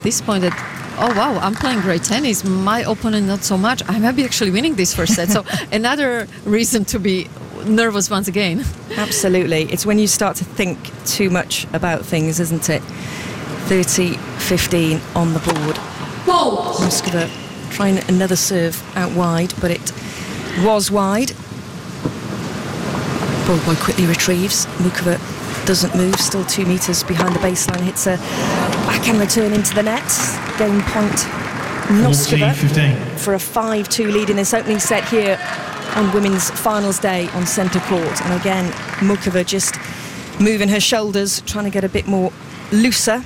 this point that, oh wow, I'm playing great tennis, my opponent not so much, I might be actually winning this first set. So another reason to be nervous once again. Absolutely. It's when you start to think too much about things, isn't it? 30-15 on the board. Noskova trying another serve out wide, but it was wide. Ballboy quickly retrieves. Muchova doesn't move, still 2 metres behind the baseline, hits a backhand return into the net. Game point Noskova for a 5-2 lead in this opening set here on women's finals day on centre court. And again, Muchova just moving her shoulders, trying to get a bit more looser.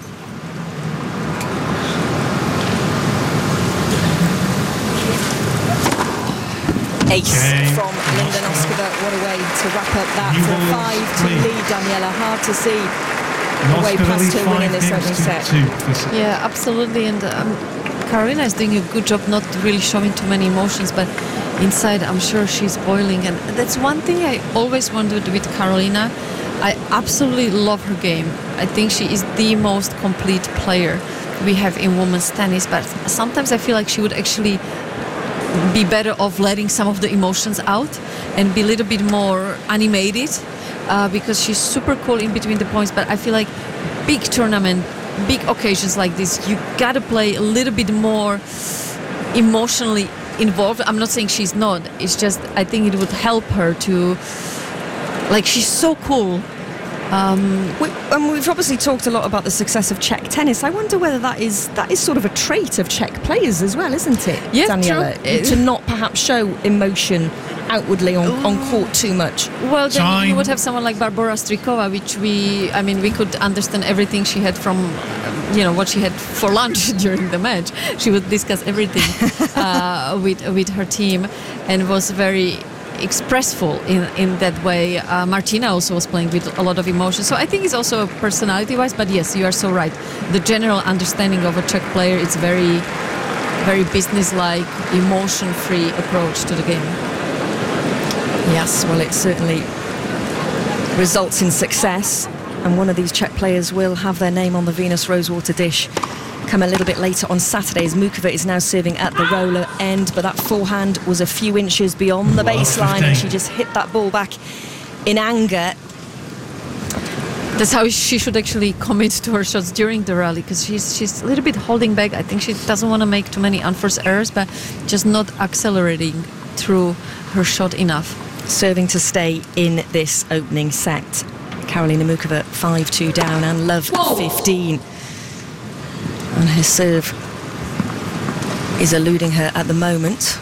Ace from Linda Noskova. What a way to wrap up that for a 5-2 lead, Daniela. Hard to see the way past her winning this opening set. Yeah, absolutely. And Karolina is doing a good job not really showing too many emotions, but inside I'm sure she's boiling. And that's one thing I always wondered with Karolina. I absolutely love her game. I think she is the most complete player we have in women's tennis, but sometimes I feel like she would actually be better off letting some of the emotions out and be a little bit more animated, because she's super cool in between the points. But I feel like big tournament, big occasions like this, you gotta play a little bit more emotionally involved. I'm not saying she's not, it's just I think it would help her to, like, she's so cool. We've obviously talked a lot about the success of Czech tennis. I wonder whether that is sort of a trait of Czech players as well, isn't it, yeah, Daniela? True. To not perhaps show emotion outwardly on court too much. Well, then you would have someone like Barbora Strykova, which we could understand everything she had from, what she had for lunch during the match. She would discuss everything with her team and was very expressful in that way. Martina also was playing with a lot of emotion, so I think it's also personality wise, but yes, you are so right. The general understanding of a Czech player, it's very, very business-like, emotion-free approach to the game. Yes, well, it certainly results in success, and one of these Czech players will have their name on the Venus Rosewater dish come a little bit later on Saturday, as Muchova is now serving at the roller end, but that forehand was a few inches beyond the baseline, and she just hit that ball back in anger. That's how she should actually commit to her shots during the rally, because she's a little bit holding back. I think she doesn't want to make too many unforced errors, but just not accelerating through her shot enough. Serving to stay in this opening set. Karolina Muchova 5-2 down, and Love 15. And her serve is eluding her at the moment.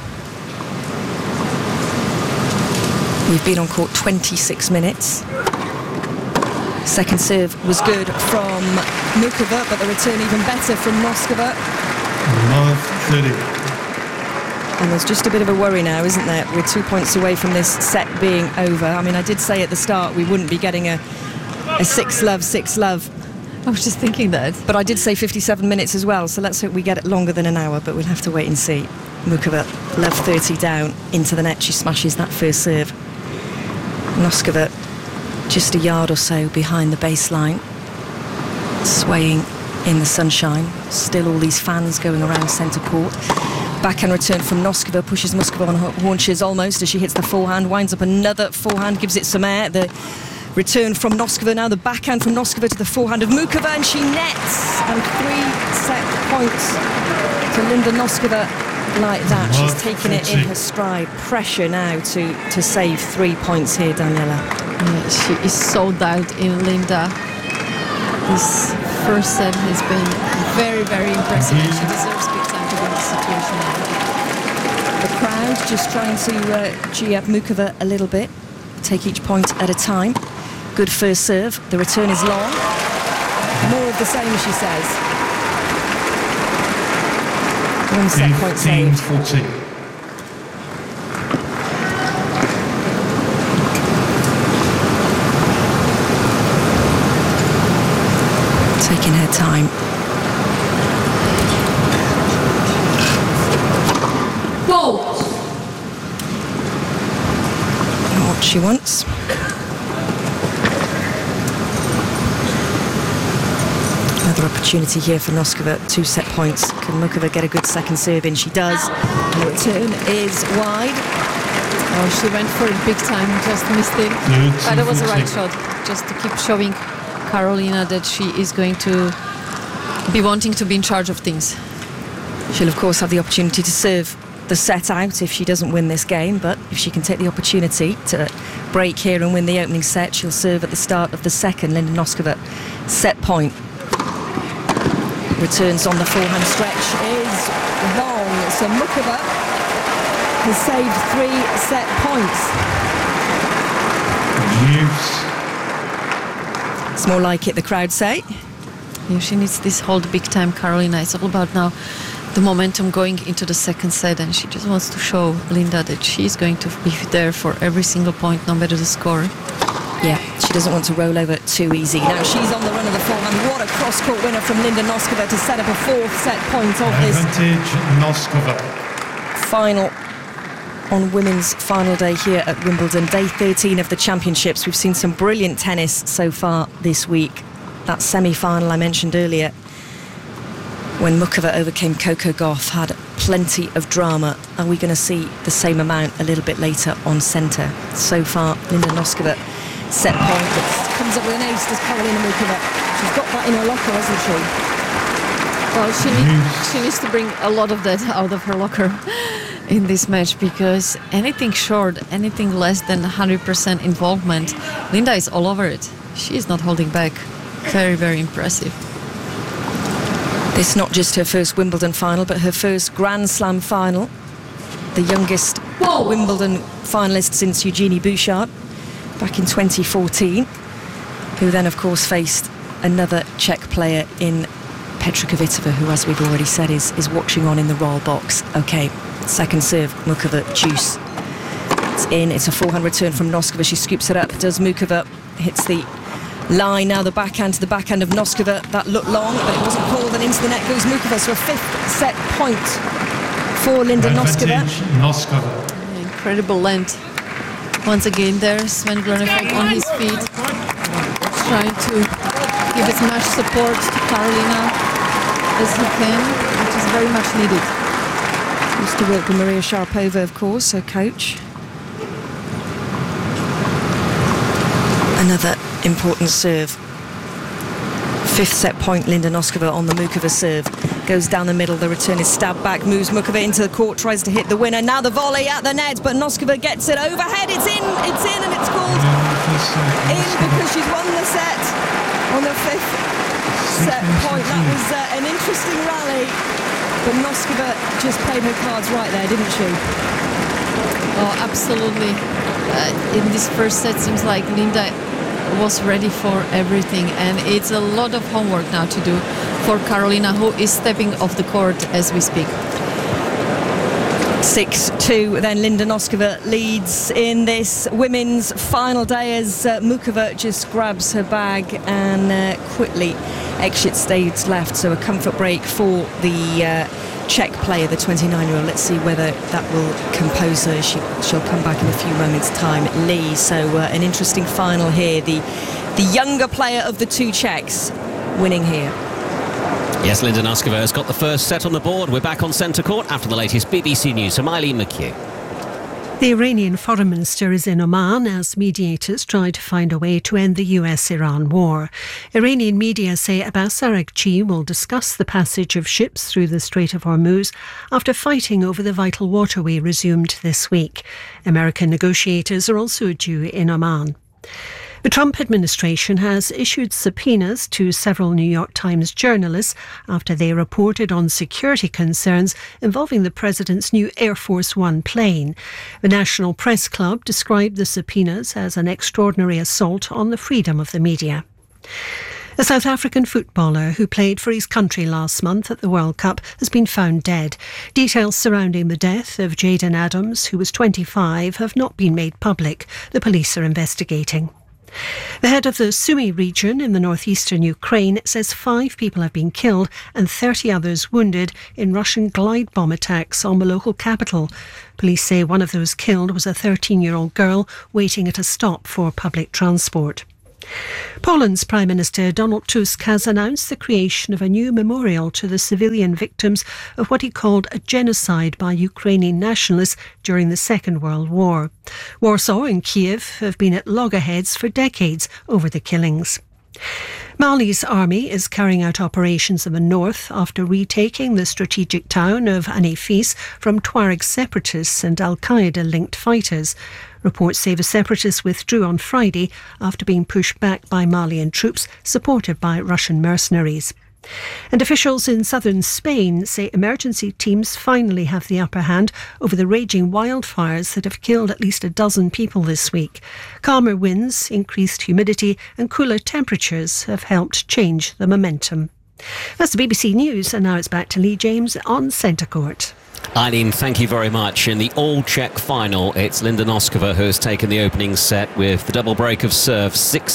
We've been on court 26 minutes. Second serve was good from Muchova, but the return even better from Noskova. Love 30. And there's just a bit of a worry now, isn't there? We're 2 points away from this set being over. I mean, I did say at the start we wouldn't be getting a 6-love. I was just thinking that. But I did say 57 minutes as well, so let's hope we get it longer than an hour, but we'll have to wait and see. Muchova, Love 30 down into the net. She smashes that first serve. Noskova just a yard or so behind the baseline, swaying in the sunshine. Still all these fans going around centre court. Backhand return from Noskova, pushes Muchova on her haunches almost as she hits the forehand, winds up another forehand, gives it some air. The return from Noskova now, the backhand from Noskova to the forehand of Muchova, and she nets. And 3 set points to Linda Noskova like that. She's taken it in her stride. Pressure now to save 3 points here, Daniela. Yeah, she is so dialed in, Linda. This first set has been very, very impressive, and she deserves big time to win this situation now. The crowd just trying to G up Muchova a little bit, take each point at a time. Good first serve. The return is long. More of the same, she says. 1 set point saved. 14. Taking her time. Goal. What she wants. Another opportunity here for Noskova. 2 set points. Can Mukova get a good second serve in? She does. And the return is wide. Oh, she went for it big time, just missed it. But it was the right shot, just to keep showing Karolina that she is going to be wanting to be in charge of things. She'll of course have the opportunity to serve the set out if she doesn't win this game, but if she can take the opportunity to break here and win the opening set, she'll serve at the start of the second. Linda Noskova, set point. Returns on the forehand stretch is long, so Mukova has saved 3 set points. It's more like it, the crowd say. Yeah, she needs this hold big time, Karolina. It's all about now the momentum going into the second set, and she just wants to show Linda that she's going to be there for every single point, no matter the score. Yeah, she doesn't want to roll over too easy. Now she's on the run of the forehand. What a cross-court winner from Linda Noskova to set up a 4th set point of this Advantage Noskova. final on women's final day here at Wimbledon. Day 13 of the championships. We've seen some brilliant tennis so far this week. That semi-final I mentioned earlier, when Mukova overcame Coco Gauff, had plenty of drama. Are we going to see the same amount a little bit later on centre? So far, Linda Noskova, set point, that comes up with an ace, does Karolina Mukova. She's got that in her locker, hasn't she? Well, she needs to bring a lot of that out of her locker in this match, because anything short, anything less than 100% involvement, Linda is all over it. She is not holding back. Very, very impressive. This not just her first Wimbledon final, but her first Grand Slam final. The youngest Wimbledon finalist since Eugenie Bouchard back in 2014, who then of course faced another Czech player in Petra Kvitova, who, as we've already said, is watching on in the royal box. Okay, second serve, Mukova, juice. It's in, it's a forehand return from Noskova. She scoops it up, does Mukova, hits the line. Now the backhand to the backhand of Noskova. That looked long, but it wasn't called, and into the net goes Mukova. So a 5th set point for Linda Noskova. Noskova. Incredible length. Once again there, Sven Groenefeldt on his feet, trying to give as much support to Karolina as he can, which is very much needed. Used to work with Maria Sharapova, of course, her coach. Another important serve. 5th set point, Linda Noskova on the Mukova serve. Goes down the middle, the return is stabbed back, moves Mukova into the court, tries to hit the winner. Now the volley at the net, but Noskova gets it overhead. It's in, and it's called in because she's won the set on the 5th set point. That was an interesting rally, but Noskova just played her cards right there, didn't she? Oh, absolutely. In this first set, seems like Linda was ready for everything, and it's a lot of homework now to do for Karolina, who is stepping off the court as we speak. 6-2, then Linda Noskova leads in this women's final day as Mukova just grabs her bag and quickly exits stage left. So a comfort break for the Czech player, the 29-year-old. Let's see whether that will compose her. She'll come back in a few moments' time. Lee, so an interesting final here. The younger player of the 2 Czechs winning here. Yes, Linda Noskova has got the first set on the board. We're back on centre court after the latest BBC News. So Eileen McHugh. The Iranian foreign minister is in Oman as mediators try to find a way to end the US-Iran war. Iranian media say Abbas Araghchi will discuss the passage of ships through the Strait of Hormuz after fighting over the vital waterway resumed this week. American negotiators are also due in Oman. The Trump administration has issued subpoenas to several New York Times journalists after they reported on security concerns involving the president's new Air Force One plane. The National Press Club described the subpoenas as an extraordinary assault on the freedom of the media. A South African footballer who played for his country last month at the World Cup has been found dead. Details surrounding the death of Jaden Adams, who was 25, have not been made public. The police are investigating. The head of the Sumy region in the northeastern Ukraine says 5 people have been killed and 30 others wounded in Russian glide bomb attacks on the local capital. Police say one of those killed was a 13-year-old girl waiting at a stop for public transport. Poland's Prime Minister Donald Tusk has announced the creation of a new memorial to the civilian victims of what he called a genocide by Ukrainian nationalists during the Second World War. Warsaw and Kiev have been at loggerheads for decades over the killings. Mali's army is carrying out operations in the north after retaking the strategic town of Anefis from Tuareg separatists and Al-Qaeda-linked fighters. Reports say the separatists withdrew on Friday after being pushed back by Malian troops supported by Russian mercenaries. And officials in southern Spain say emergency teams finally have the upper hand over the raging wildfires that have killed at least a dozen people this week. Calmer winds, increased humidity and cooler temperatures have helped change the momentum. That's the BBC News, and now it's back to Lee James on Centre Court. Eileen, thank you very much. In the all-Czech final, it's Linda Noskova who has taken the opening set with the double break of serve,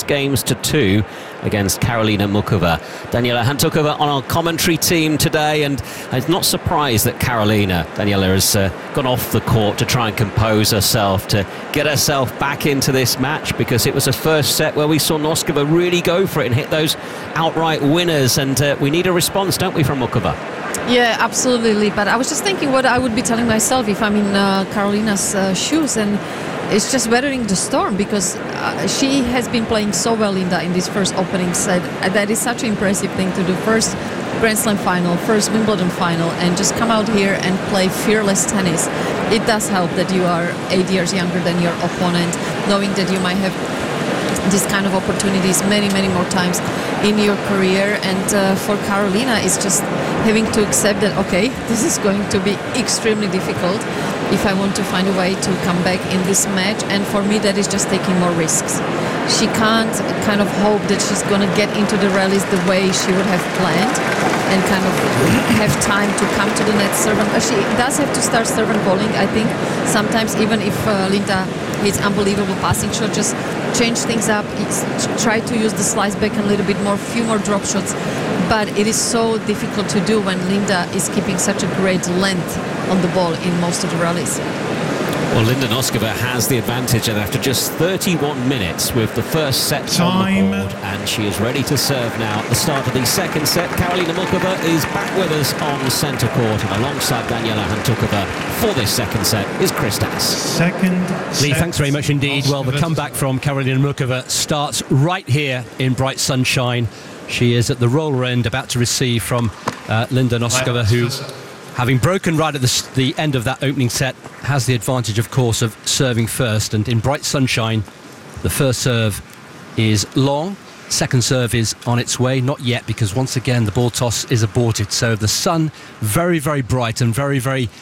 6-2 against Karolina Mukova. Daniela Hantuchova on our commentary team today, and I'm not surprised that Daniela has gone off the court to try and compose herself, to get herself back into this match, because it was a first set where we saw Noskova really go for it and hit those outright winners, and we need a response, don't we, from Mukova? Yeah, absolutely. But I was just thinking what I would be telling myself if I'm in Karolina's shoes, and it's just weathering the storm, because she has been playing so well, Linda, in this first opening set. That is such an impressive thing to do. First Grand Slam final, first Wimbledon final, and just come out here and play fearless tennis. It does help that you are 8 years younger than your opponent, knowing that you might have these kind of opportunities many more times in your career. And for Karolina, it's just having to accept that, okay, this is going to be extremely difficult if I want to find a way to come back in this match. And for me, that is just taking more risks. She can't kind of hope that she's going to get into the rallies the way she would have planned and kind of have time to come to the net serve. She does have to start serve and bowling, I think. Sometimes, even if Linda hits unbelievable passing shot, just change things up, try to use the slice back a little bit more, few more drop shots. But it is so difficult to do when Linda is keeping such a great length on the ball in most of the rallies. Well, Linda Noskova has the advantage, and after just 31 minutes with the first set on the board, and she is ready to serve now at the start of the second set. Karolina Mukova is back with us on centre court, and alongside Daniela Hantuchova for this second set is Chris Das. Lee, thanks very much indeed. Well, the comeback from Karolina Mukova starts right here in bright sunshine. She is at the roller end, about to receive from Linda Noskova, who, having broken right at the end of that opening set, has the advantage, of course, of serving first. And in bright sunshine, the first serve is long. Second serve is on its way. Not yet, because once again, the ball toss is aborted. So the sun very bright and very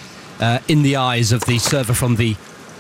in the eyes of the server from the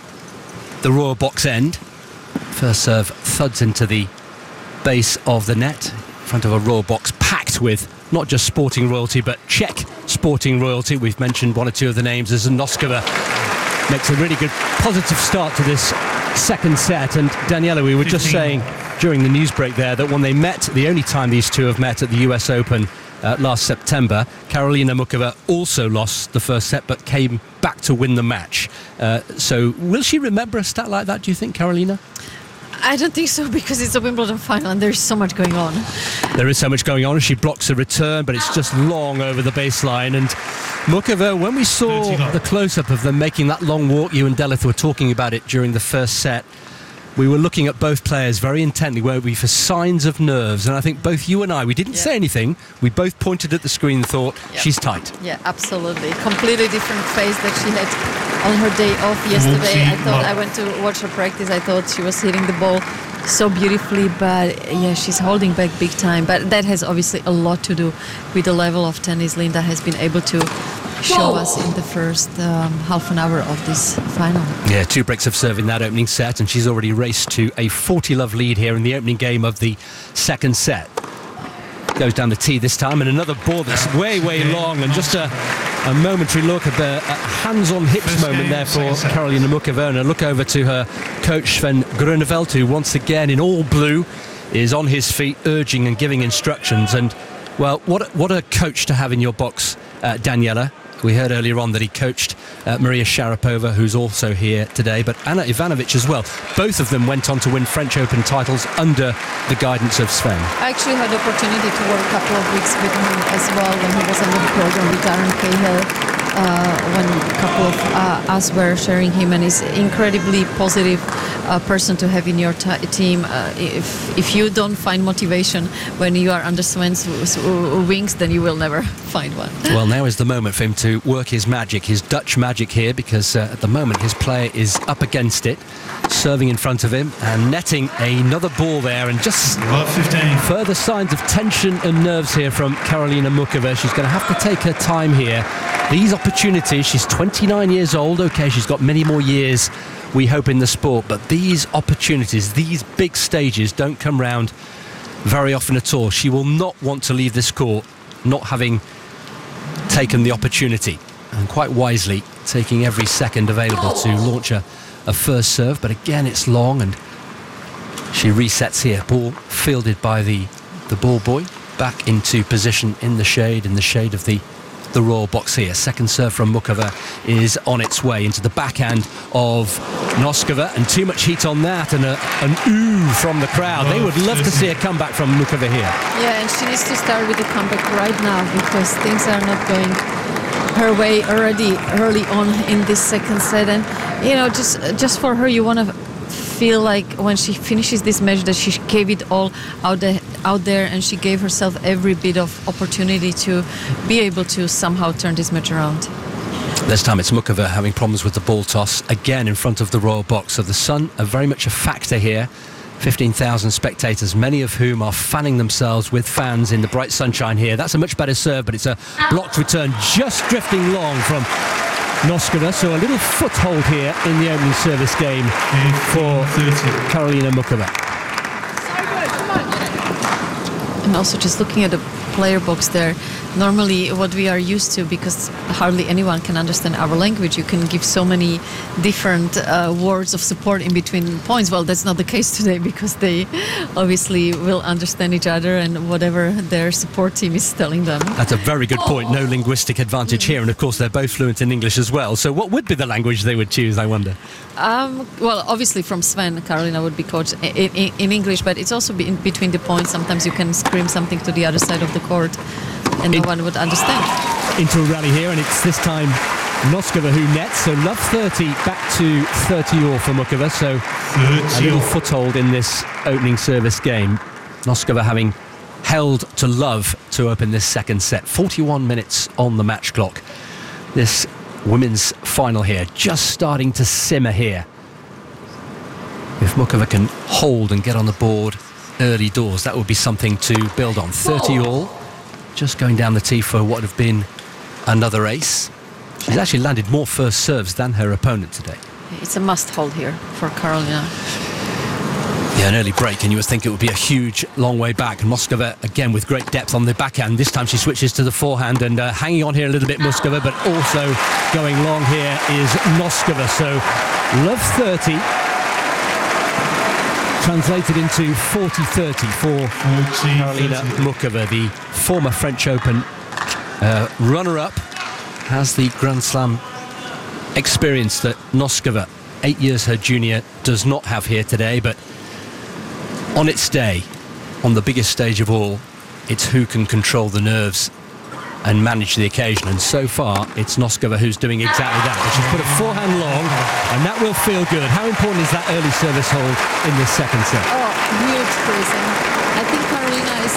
royal box end. First serve thuds into the base of the net in front of a royal box packed with not just sporting royalty, but Czech sporting royalty. We've mentioned one or two of the names as Noskova makes a really good positive start to this second set. And Daniela, we were just saying during the news break there that when they met, the only time these two have met at the US Open last September, Karolina Mukova also lost the first set but came back to win the match. So will she remember a stat like that, do you think, Karolina? I don't think so, because it's a Wimbledon final and there's so much going on. There is so much going on. She blocks a return, but it's just long over the baseline. And Mukova, when we saw the close-up of them making that long walk, you and Delith were talking about it during the first set, we were looking at both players very intently, weren't we, for signs of nerves. And I think both you and I, we didn't say anything. We both pointed at the screen and thought, she's tight. Yeah, absolutely. Completely different face that she had on her day off yesterday. I went to watch her practice. I thought she was hitting the ball so beautifully, but yeah, she's holding back big time. But that has obviously a lot to do with the level of tennis Linda has been able to show us in the first half an hour of this final. Yeah, 2 breaks of serve in that opening set, and she's already raced to a 40-love lead here in the opening game of the second set. Goes down the tee this time, and another ball that's way long, and just a momentary look at the hands on hips moment there for Karolina Mukova. And a look over to her coach Sven Grunewald, who once again in all blue is on his feet urging and giving instructions. And well, what a coach to have in your box, Daniela. We heard earlier on that he coached Maria Sharapova, who's also here today, but Anna Ivanovic as well. Both of them went on to win French Open titles under the guidance of Sven. I actually had the opportunity to work a couple of weeks with him as well when he was under the program with Darren Cahill. When a couple of us were sharing him, and he's incredibly positive person to have in your team. If you don't find motivation when you are under Sven's wings, then you will never find one. Well, now is the moment for him to work his magic, his Dutch magic here, because at the moment his player is up against it, serving in front of him and netting another ball there, and just further signs of tension and nerves here from Karolina Muchova. She's going to have to take her time here. These opportunities, she's 29 years old, okay, she's got many more years, we hope, in the sport, but these opportunities, these big stages don't come round very often at all. She will not want to leave this court not having taken the opportunity, and quite wisely taking every second available to launch a first serve. But again, it's long, and she resets here. Ball fielded by the ball boy, back into position in the shade of the royal box here. Second serve from Muchova is on its way into the backhand of Noskova, and too much heat on that, and an ooh from the crowd. They would love to see a comeback from Muchova here. Yeah, and she needs to start with the comeback right now, because things are not going her way already early on in this second set. And you know, just for her, you want to feel like when she finishes this match that she gave it all out there, and she gave herself every bit of opportunity to be able to somehow turn this match around. This time it's Muchova having problems with the ball toss again in front of the royal box. So the sun are very much a factor here. 15,000 spectators, many of whom are fanning themselves with fans in the bright sunshine here. That's a much better serve, but it's a blocked return, just drifting long from Noskova. So a little foothold here in the opening service game for Karolina Muchova. And also just looking at the player box there, normally what we are used to, because hardly anyone can understand our language, you can give so many different words of support in between points. Well, that's not the case today, because they obviously will understand each other and whatever their support team is telling them. That's a very good point. No linguistic advantage here, and of course they're both fluent in English as well. So what would be the language they would choose, I wonder? Well, obviously from Sven, Karolina would be coached in English, but it's also in between the points. Sometimes you can scream something to the other side of the court and no one would understand. Into a rally here, and it's this time Noskova who nets. So love 30 back to 30 all for Muchova. So a little foothold in this opening service game. Noskova having held to love to open this second set. 41 minutes on the match clock. This women's final here just starting to simmer here. If Muchova can hold and get on the board early doors, that would be something to build on. 30 all, just going down the tee for what would have been another ace. She's actually landed more first serves than her opponent today. It's a must hold here for Karolina. Yeah, an early break, and you would think it would be a huge long way back. Moskova again with great depth on the backhand. This time she switches to the forehand, and hanging on here a little bit Muskova, but also going long here is Noskova. So love 30 translated into 40-30 for Karolina Muchova, the former French Open runner-up, has the Grand Slam experience that Noskova, 8 years her junior, does not have here today. But on its day, on the biggest stage of all, it's who can control the nerves and manage the occasion, and so far it's Noskova who's doing exactly that. But she's put a forehand long, and that will feel good. How important is that early service hold in this second set? Oh, huge, Chris. I think Karolina is...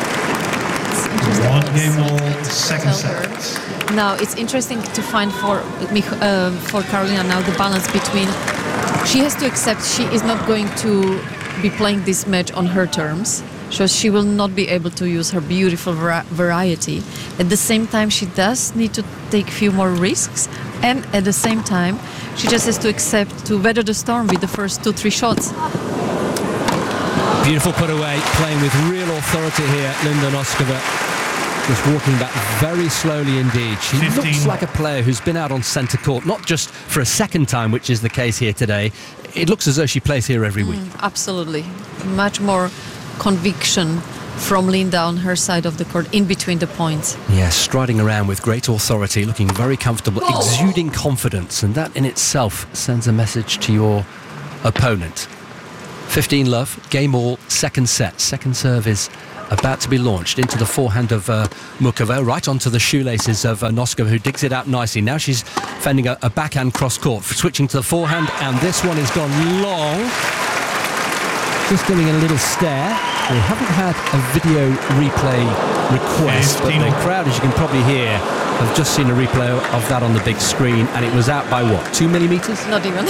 One game more, second set. Now it's interesting to find for Karolina now the balance between, she has to accept she is not going to be playing this match on her terms, so she will not be able to use her beautiful variety. At the same time, she does need to take a few more risks, and at the same time she just has to accept to weather the storm with the first 2-3 shots. Beautiful put away, playing with real authority here, Linda Noskova. Just walking back very slowly indeed. She looks like a player who's been out on centre court, not just for a second time, which is the case here today. It looks as though she plays here every week. Absolutely. Much more conviction from Linda on her side of the court, in between the points. Yeah, striding around with great authority, looking very comfortable, exuding confidence, and that in itself sends a message to your opponent. 15-love, game all, second set. Second serve is about to be launched into the forehand of Muchova, right onto the shoelaces of Noskova, who digs it out nicely. Now she's fending a backhand cross-court, switching to the forehand, and this one has gone long. Just giving a little stare. We haven't had a video replay request, but the crowd, as you can probably hear, have just seen a replay of that on the big screen, and it was out by what, 2 millimetres? Not even.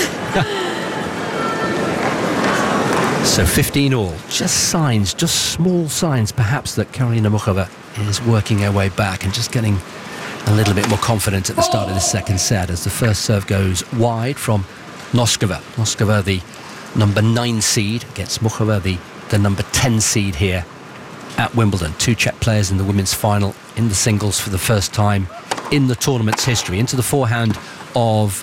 So 15 all. Just signs, just small signs perhaps that Karolina Muchova is working her way back and just getting a little bit more confident at the start of the second set as the first serve goes wide from Noskova. Noskova, the number 9 seed, against Muchova, the number 10 seed here at Wimbledon. 2 Czech players in the women's final in the singles for the first time in the tournament's history. Into the forehand of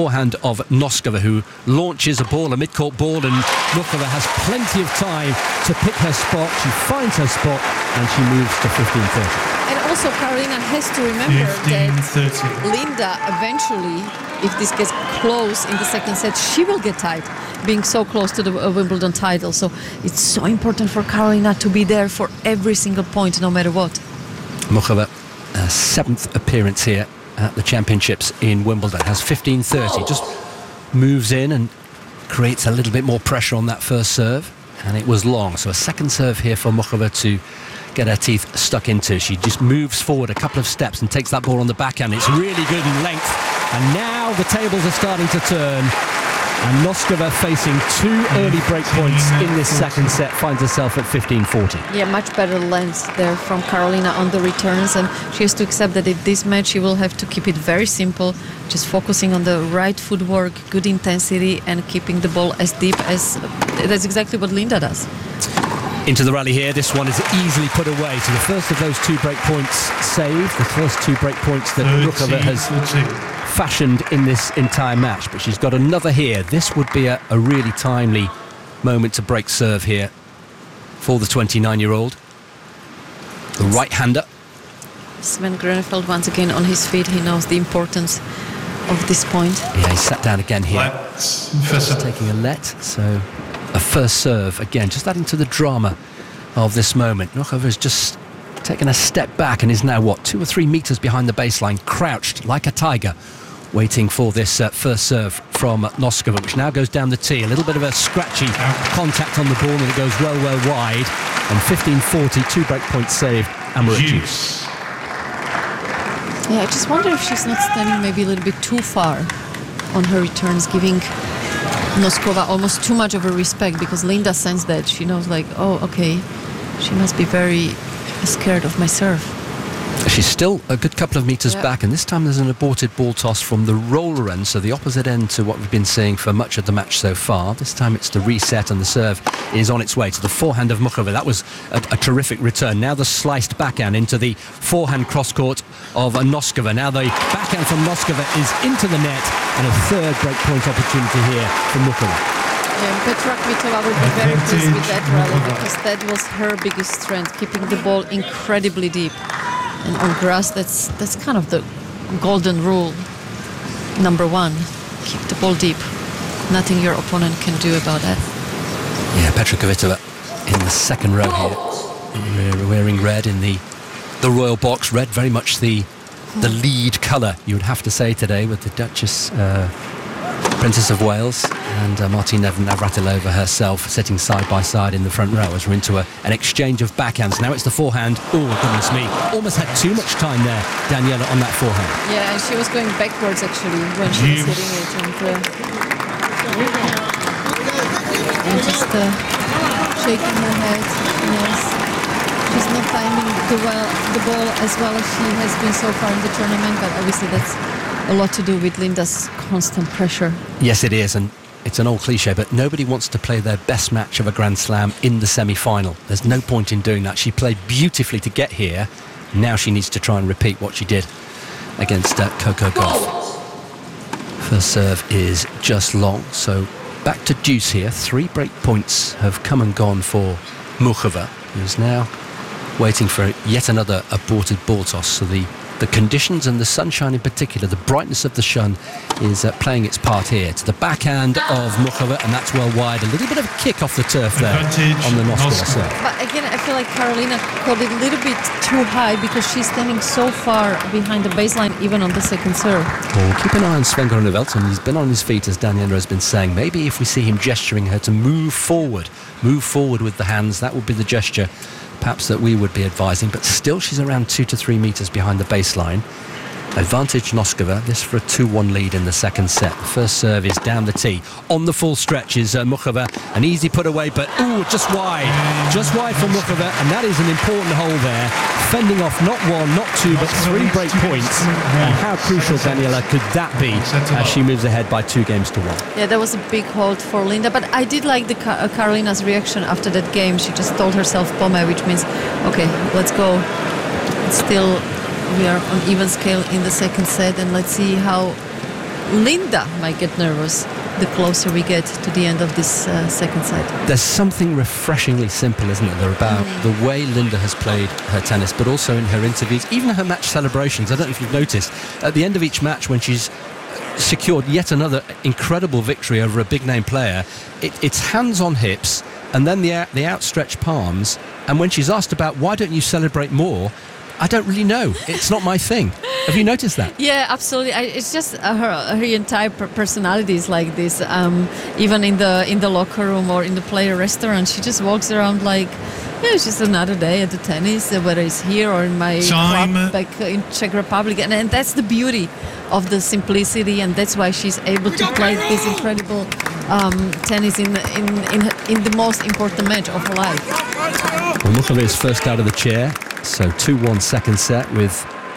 Noskova, who launches a ball, a mid-court ball, and Muchova has plenty of time to pick her spot. She finds her spot and she moves to 15-30. And also Karolina has to remember that Linda eventually, if this gets close in the second set, she will get tied, being so close to the Wimbledon title. So it's so important for Karolina to be there for every single point, no matter what. Muchova, 7th appearance here at the championships in Wimbledon, has 15-30, just moves in and creates a little bit more pressure on that first serve, and it was long. So a second serve here for Muchova to get her teeth stuck into. She just moves forward a couple of steps and takes that ball on the backhand. It's really good in length, and now the tables are starting to turn, and Noskova, facing 2 early break points in this second set, finds herself at 15-40. Yeah, much better length there from Karolina on the returns, and she has to accept that in this match she will have to keep it very simple, just focusing on the right footwork, good intensity, and keeping the ball as deep as... That's exactly what Linda does. Into the rally here, this one is easily put away. So the first of those 2 break points saved, the first 2 break points that Muchova has fashioned in this entire match, but she's got another here. This would be a really timely moment to break serve here for the 29-year-old. The right-hander. Sven Grönefeld once again on his feet. He knows the importance of this point. Yeah, he sat down again here. Just taking a let, so a first serve again, just adding to the drama of this moment. Muchova has just taken a step back and is now, 2 or 3 metres behind the baseline, crouched like a tiger, waiting for this first serve from Noskova, which now goes down the tee. A little bit of a scratchy contact on the ball, and it goes well wide. And 15-40, 2 break points saved, and we're at deuce. Yeah, I just wonder if she's not standing maybe a little bit too far on her returns, giving Noskova almost too much of a respect, because Linda sensed that. She knows, like, oh, okay, she must be very scared of my serve. She's still a good couple of metres back, and this time there's an aborted ball toss from the roller end, so the opposite end to what we've been seeing for much of the match so far. This time it's the reset, and the serve is on its way to the forehand of Muchova. That was a terrific return. Now the sliced backhand into the forehand cross-court of Noskova. Now the backhand from Noskova is into the net, and a third break-point opportunity here for Muchova. Yeah, Petra Kvitova will be very pleased with that rally, because that was her biggest strength, keeping the ball incredibly deep. And on grass, that's kind of the golden rule. Number 1, keep the ball deep. Nothing your opponent can do about that. Yeah, Petra Kvitova in the second row here, wearing red in the royal box. Red, very much the lead colour, you would have to say, today, with the Duchess, Princess of Wales, and Martina Navratilova herself sitting side by side in the front row as we're into an exchange of backhands. Now it's the forehand. Oh, goodness me. Almost had too much time there, Daniela, on that forehand. Yeah, and she was going backwards, actually, when she was hitting it. And just shaking her head. Yes. She's not timing the ball as well as she has been so far in the tournament, but obviously that's a lot to do with Linda's constant pressure. Yes, it is, and it's an old cliche, but nobody wants to play their best match of a Grand Slam in the semi-final. There's no point in doing that. She played beautifully to get here. Now she needs to try and repeat what she did against Coco Gauff. First serve is just long, so back to deuce here. 3 break points have come and gone for Muchova, who's now waiting for yet another aborted ball toss. So the conditions and the sunshine in particular, the brightness of the sun is playing its part here. To the backhand of Muchova, and that's well wide. A little bit of a kick off the turf there on the Noskova serve. But again, I feel like Karolina caught it a little bit too high because she's standing so far behind the baseline, even on the second serve. Well, keep an eye on Sven-Goran Velton. He's been on his feet, as Daniela has been saying. Maybe if we see him gesturing her to move forward with the hands, that would be the gesture perhaps that we would be advising, but still she's around 2 to 3 metres behind the baseline. Advantage Noskova, this for a 2-1 lead in the second set. The first serve is down the tee. On the full stretch is Muchova. An easy put away, but just wide for Muchova, and that is an important hole there. Fending off not 1, not 2, but 3 break points. And how crucial, Daniela, could that be as she moves ahead by 2 games to 1? Yeah, that was a big hold for Linda, but I did like the Karolina's reaction after that game. She just told herself Pome, which means, okay, let's go. Still, we are on even scale in the second set, and let's see how Linda might get nervous the closer we get to the end of this second set. There's something refreshingly simple, isn't there, about the way Linda has played her tennis, but also in her interviews, even her match celebrations. I don't know if you've noticed, at the end of each match when she's secured yet another incredible victory over a big name player, it's hands on hips and then the outstretched palms, and when she's asked about why don't you celebrate more, I don't really know. It's not my thing. Have you noticed that? Yeah, absolutely. It's just her entire personality is like this. Even in the locker room or in the player restaurant, she just walks around like, yeah, it's just another day at the tennis, whether it's here or in my club back in Czech Republic. And that's the beauty of the simplicity, and that's why she's able to play this incredible tennis in the most important match of her life. Well, Muchova is first out of the chair. So 2-1 second set, with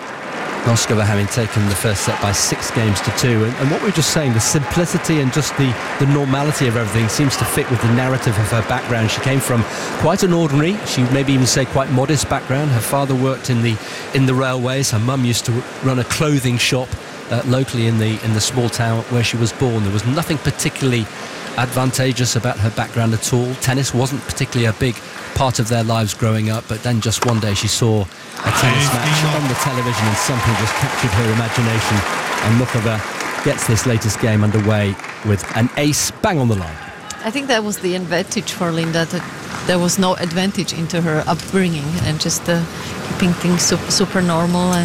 Noskova having taken the first set by 6 games to 2. And what we were just saying, the simplicity and just the normality of everything seems to fit with the narrative of her background. She came from quite an ordinary, she maybe even say quite modest background. Her father worked in the railways. Her mum used to run a clothing shop locally in the small town where she was born. There was nothing particularly advantageous about her background at all. Tennis wasn't particularly a big part of their lives growing up, but then just one day she saw a tennis match on the television and something just captured her imagination, and Muchova gets this latest game underway with an ace bang on the line. I think that was the advantage for Linda, that there was no advantage into her upbringing and just keeping things super normal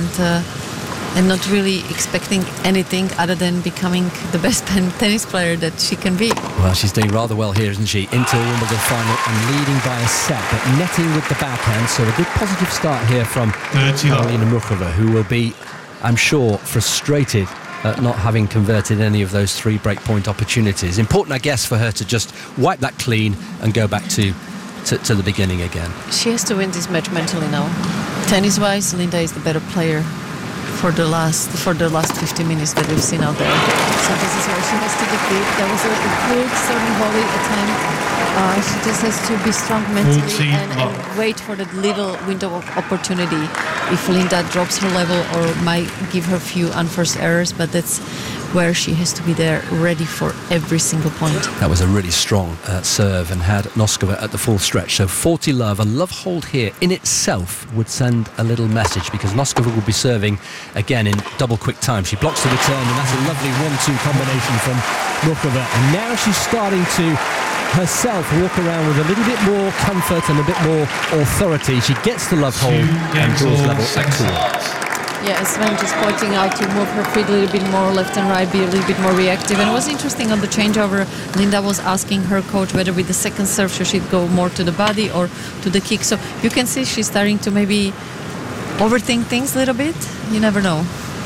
and not really expecting anything other than becoming the best tennis player that she can be. Well, she's doing rather well here, isn't she? Into the Wimbledon final and leading by a set, but netting with the backhand. So a good positive start here from Karolina Muchova, who will be, I'm sure, frustrated at not having converted any of those 3 breakpoint opportunities. Important, I guess, for her to just wipe that clean and go back to the beginning again. She has to win this match mentally now. Tennis-wise, Linda is the better player for the last 50 minutes that we've seen out there. So this is where she has to defeat. There was a good serving volley attempt. She just has to be strong mentally and wait for that little window of opportunity if Linda drops her level or might give her a few unforced errors, but that's where she has to be there ready for every single point. That was a really strong serve and had Noskova at the full stretch. So 40 love, a love hold here in itself would send a little message, because Noskova will be serving again in double quick time. She blocks the return, and that's a lovely 1-2 combination from Muchova. And now she's starting to herself walk around with a little bit more comfort and a bit more authority. She gets the love hold and draws level at 2. Yeah, Sven just pointing out to move her feet a little bit more left and right, be a little bit more reactive. And it was interesting on the changeover, Linda was asking her coach whether with the second serve should she go more to the body or to the kick. So you can see she's starting to maybe overthink things a little bit. You never know.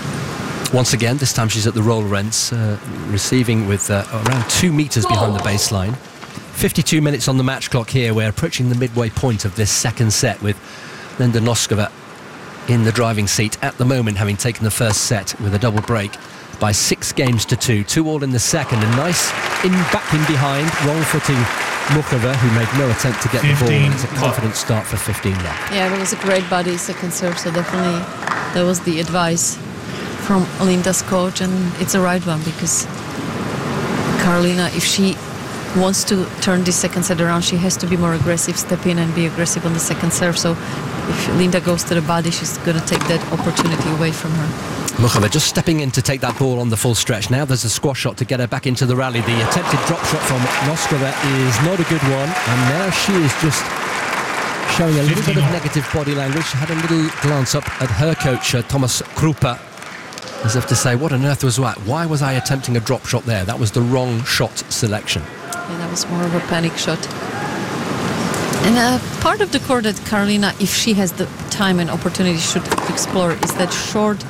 Once again, this time she's at the roller ends, receiving with around 2 metres behind the baseline. 52 minutes on the match clock here. We're approaching the midway point of this second set, with Linda Noskova in the driving seat at the moment, having taken the first set with a double break by 6 games to 2. 2-2 in the second. A nice back in behind, wrong-footing Muchova, who made no attempt to get the ball. And it's a confident start for 15 love. Yeah, it was a great body second serve, so definitely that was the advice from Linda's coach, and it's a right one, because Karolina, if she wants to turn this second set around, she has to be more aggressive, step in and be aggressive on the second serve. So if Linda goes to the body, she's going to take that opportunity away from her. Muchova just stepping in to take that ball on the full stretch. Now there's a squash shot to get her back into the rally. The attempted drop shot from Noskova is not a good one, and now she is just showing a little bit of negative body language. She had a little glance up at her coach, Thomas Krupa, as if to say, what on earth was that? Why was I attempting a drop shot there? That was the wrong shot selection. Yeah, that was more of a panic shot. And part of the court that Karolina, if she has the time and opportunity, should explore is that short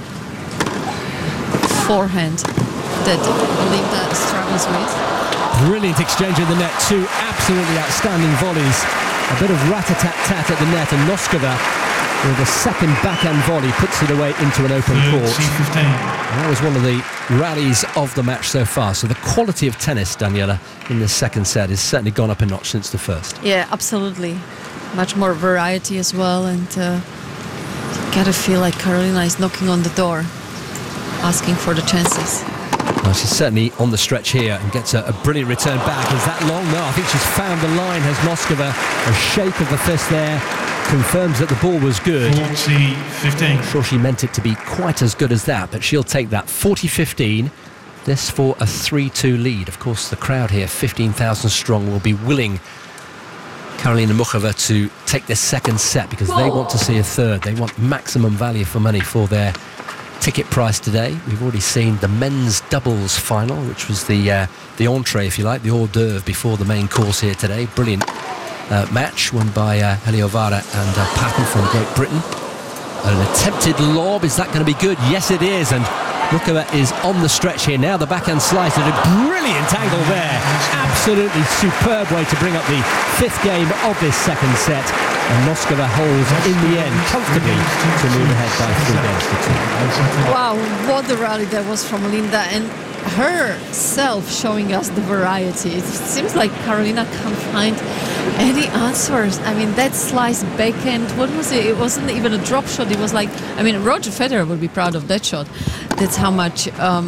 forehand that Linda struggles with. Brilliant exchange in the net. Two absolutely outstanding volleys. A bit of rat-a-tat-tat at the net, and Noskova, with a second backhand volley, puts it away into an open court. That was one of the rallies of the match so far. So the quality of tennis, Daniela, in this second set has certainly gone up a notch since the first. Yeah, absolutely. Much more variety as well, and you gotta feel like Karolina is knocking on the door, asking for the chances. Well, she's certainly on the stretch here and gets a brilliant return back. Is that long? No, I think she's found the line. Has Noskova a shake of the fist there? Confirms that the ball was good. 40-15. I'm sure she meant it to be quite as good as that, but she'll take that. 40-15. This for a 3-2 lead. Of course, the crowd here, 15,000 strong, will be willing Karolina Muchova to take this second set because they want to see a third. They want maximum value for money for their ticket price today. We've already seen the men's doubles final, which was the entree, if you like, the hors d'oeuvre before the main course here today. Brilliant match won by Heliovara and Patton from Great Britain. An attempted lob, is that going to be good? Yes, it is, and Muchova is on the stretch here now. The backhand slice at a brilliant angle there. Absolutely superb way to bring up the fifth game of this second set. And Noskova holds in the end comfortably to move ahead by 3 games to 2. Wow, what a rally that was from Linda, and herself showing us the variety. It seems like Karolina can't find any answers. I mean, that slice backhand, what was it? It wasn't even a drop shot. It was like, I mean, Roger Federer would be proud of that shot. That's how much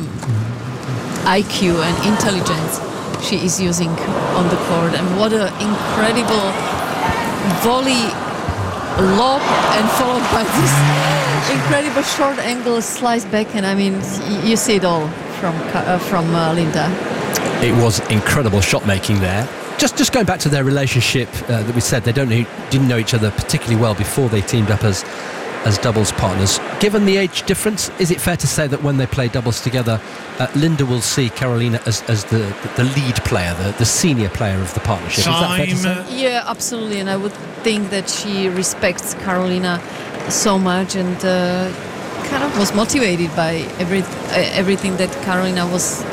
IQ and intelligence she is using on the court, and what an incredible volley lob and followed by this incredible short angle slice backhand. I mean, you see it all from Linda. It was incredible shot making there. Just going back to their relationship that we said they didn't know each other particularly well before they teamed up as doubles partners. Given the age difference, is it fair to say that when they play doubles together, Linda will see Karolina as the lead player, the senior player of the partnership? Is that fair to say? Yeah, absolutely. And I would think that she respects Karolina so much, and kind of was motivated by everything that Karolina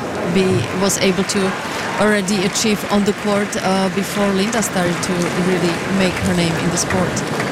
was able to already achieve on the court before Linda started to really make her name in the sport.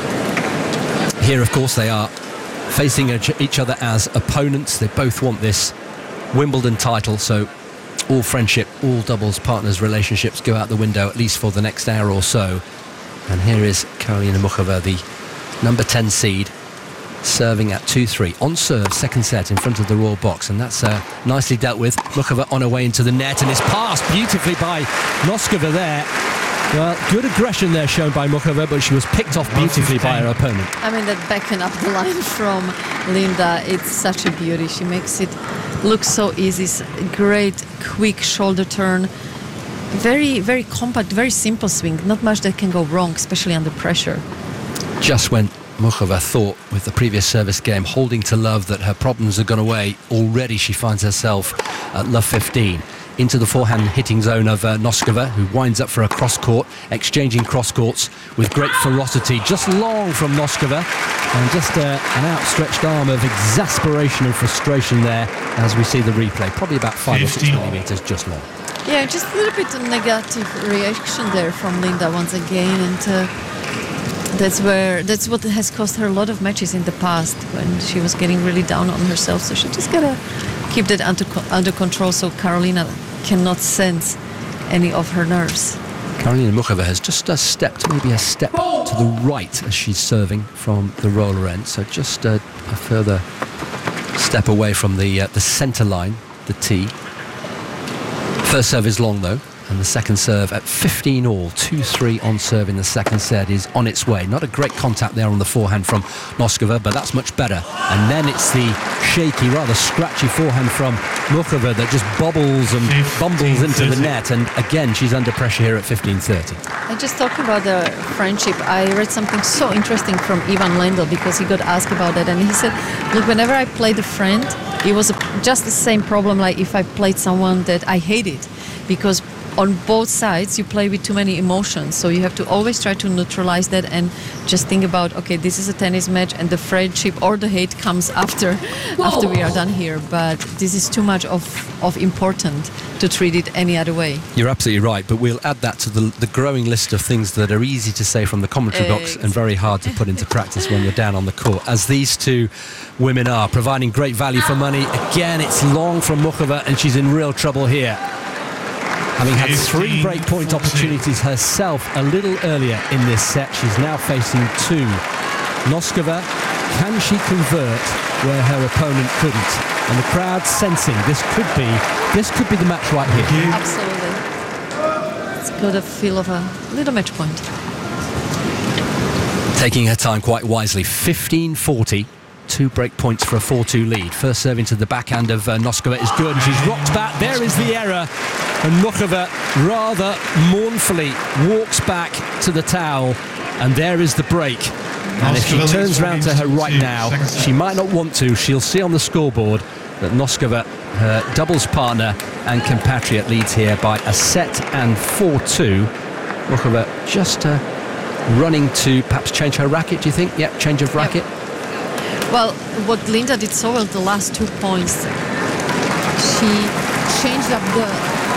Here, of course, they are facing each other as opponents. They both want this Wimbledon title, so all friendship, all doubles partners relationships go out the window, at least for the next hour or so. And here is Karolina Muchova, the number 10 seed, serving at 2-3 on serve, second set in front of the Royal box, and that's nicely dealt with. Muchova on her way into the net, and it's passed beautifully by Noskova there. Well, good aggression there shown by Muchova, but she was picked off beautifully by her opponent. I mean, that backhand up the line from Linda, it's such a beauty. She makes it look so easy. Great, quick shoulder turn. Very, very compact, very simple swing. Not much that can go wrong, especially under pressure. Just when Muchova thought with the previous service game, holding to love, that her problems had gone away, already she finds herself at love 15. Into the forehand hitting zone of Noskova, who winds up for a cross court, exchanging cross courts with great ferocity, just long from Noskova, and just an outstretched arm of exasperation and frustration there as we see the replay, probably about 5 or 6 millimetres just long. Yeah, just a little bit of negative reaction there from Linda once again, and that's what has cost her a lot of matches in the past, when she was getting really down on herself. So she just gotta keep that under control, so Karolina cannot sense any of her nerves. Karolina Muchova has just stepped maybe a step to the right as she's serving from the roller end, so just a further step away from the centre line, the tee. First serve is long though, And the second serve at 15 all, 2-3 on serve in the second set is on its way. Not a great contact there on the forehand from Noskova, but that's much better. And then it's the shaky, rather scratchy forehand from Muchova that just bobbles and bumbles into the net. And again, she's under pressure here at 15-30. I just talked about the friendship. I read something so interesting from Ivan Lendl because he got asked about that, and he said, look, whenever I played a friend, it was just the same problem like if I played someone that I hated, because on both sides you play with too many emotions, so you have to always try to neutralize that and just think about, okay, this is a tennis match and the friendship or the hate comes after we are done here, but this is too much of important to treat it any other way. You're absolutely right, but we'll add that to the growing list of things that are easy to say from the commentary box and very hard to put into practice when you're down on the court, as these two women are, providing great value for money. Again, it's long from Muchova, and she's in real trouble here, having had 3 breakpoint opportunities herself a little earlier in this set. She's now facing 2. Noskova, can she convert where her opponent couldn't? And the crowd sensing this could be the match right here. Absolutely. It's got a feel of a little match point. Taking her time quite wisely. 15-40. 2 break points for a 4-2 lead. First serve into the backhand of Noskova is good, and she's rocked back. There is the error, and Muchova rather mournfully walks back to the towel, and there is the break. And if she turns round to her right now, she might not want to. She'll see on the scoreboard that Noskova, her doubles partner and compatriot, leads here by a set and 4-2. Muchova just running to perhaps change her racket, do you think? Yep, change of racket. Yep. Well, what Linda did so well the last 2 points, she changed up the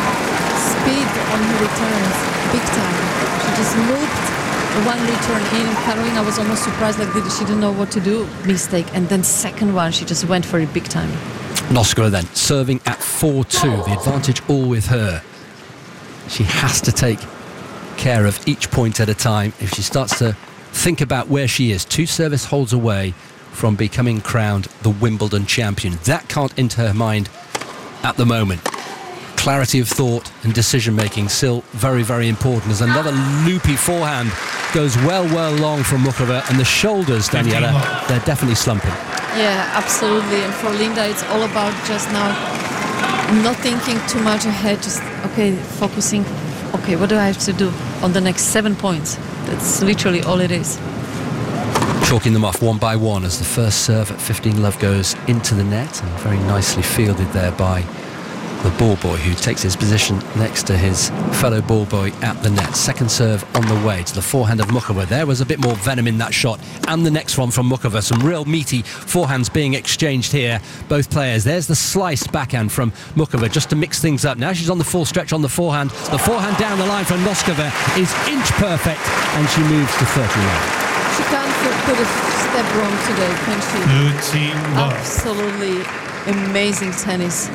speed on her returns big time. She just looped one return in, and Karolina was almost surprised, like she didn't know what to do, mistake, and then second one she just went for it big time. Noskova then serving at 4-2, the advantage all with her. She has to take care of each point at a time. If she starts to think about where she is, 2 service holds away from becoming crowned the Wimbledon champion. That can't enter her mind at the moment. Clarity of thought and decision making still very, very important, as another loopy forehand goes well long from Muchova, and the shoulders, Daniela, they're definitely slumping. Yeah, absolutely. And for Linda, it's all about just now not thinking too much ahead, just focusing, what do I have to do on the next 7 points? That's literally all it is. Chalking them off one by one as the first serve at 15 love goes into the net, and very nicely fielded there by the ball boy, who takes his position next to his fellow ball boy at the net. Second serve on the way to the forehand of Muchova. There was a bit more venom in that shot, and the next one from Muchova. Some real meaty forehands being exchanged here, both players. There's the sliced backhand from Muchova just to mix things up. Now she's on the full stretch on the forehand. The forehand down the line from Noskova is inch perfect, and she moves to 39. She can't put a step wrong today, can she? Absolutely amazing tennis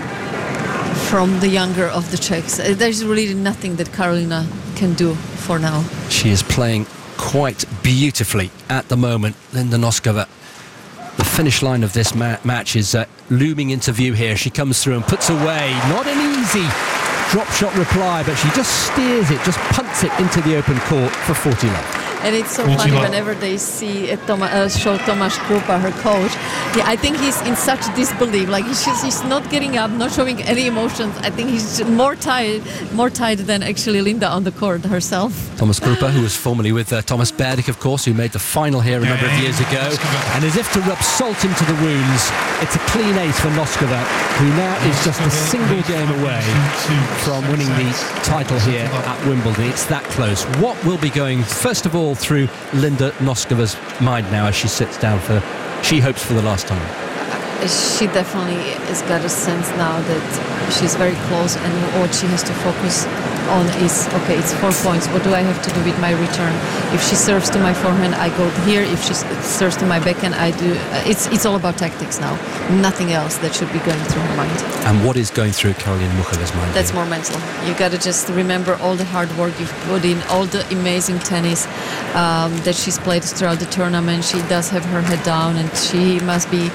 from the younger of the Czechs. There's really nothing that Karolina can do for now. She is playing quite beautifully at the moment, Linda Noskova. The finish line of this match is looming into view here. She comes through and puts away, not an easy drop shot reply, but she just steers it, just punts it into the open court for 40 love. And it's so funny whenever they see show Tomáš Krupa, her coach. Yeah, I think he's in such disbelief. Like he's not getting up, not showing any emotions. I think he's more tired than actually Linda on the court herself. Tomáš Krupa, who was formerly with Thomas Berdych, of course, who made the final here a number of years ago. And as if to rub salt into the wounds, it's a clean ace for Noskova, who now is just a single game away from winning the title here at Wimbledon. It's that close. What will be going, first of all, through Linda Noskova's mind now as she sits down she hopes for the last time? She definitely has got a sense now that she's very close, and what she has to focus on is, it's 4 points. What do I have to do with my return? If she serves to my forehand, I go here. If she serves to my backhand, I do. It's all about tactics now. Nothing else that should be going through her mind. And what is going through Karolina Muchova's mind? That's more mental. You got to just remember all the hard work you've put in, all the amazing tennis that she's played throughout the tournament. She does have her head down, and she must be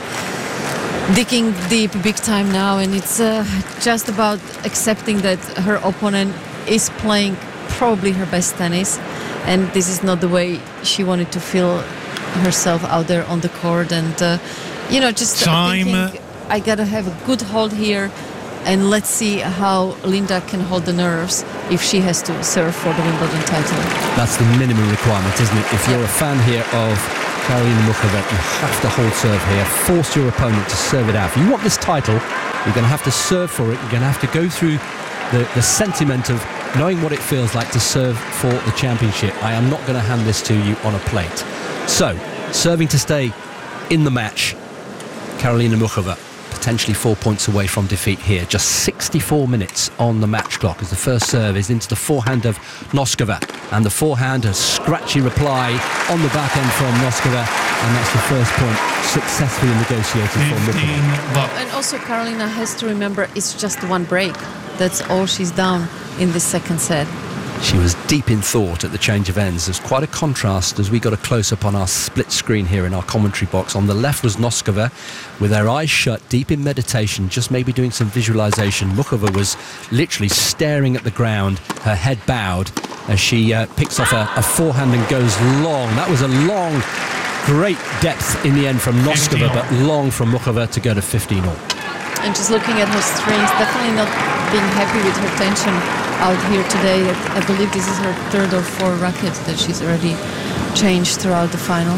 digging deep big time now, and it's just about accepting that her opponent is playing probably her best tennis, and this is not the way she wanted to feel herself out there on the court. And just thinking, I gotta have a good hold here, and let's see how Linda can hold the nerves if she has to serve for the Wimbledon title. That's the minimum requirement, isn't it? If you're a fan here of Karolina Muchova, you have to hold serve here, force your opponent to serve it out. If you want this title, you're going to have to serve for it. You're going to have to go through the sentiment of knowing what it feels like to serve for the championship. I am not going to hand this to you on a plate. So, serving to stay in the match, Karolina Muchova, potentially 4 points away from defeat here. Just 64 minutes on the match clock as the first serve is into the forehand of Noskova, and the forehand, a scratchy reply on the back end from Noskova, and that's the first point successfully negotiated for Muchova. And also Karolina has to remember it's just one break. That's all she's down in the second set. She was deep in thought at the change of ends. There's quite a contrast as we got a close-up on our split screen here in our commentary box. On the left was Noskova with her eyes shut, deep in meditation, just maybe doing some visualization. Muchova was literally staring at the ground, her head bowed, as she picks off a forehand and goes long. That was a long, great depth in the end from Noskova, but long from Muchova to go to 15-all. And just looking at her strings, definitely not being happy with her tension out here today. I believe this is her third or fourth racket that she's already changed throughout the final.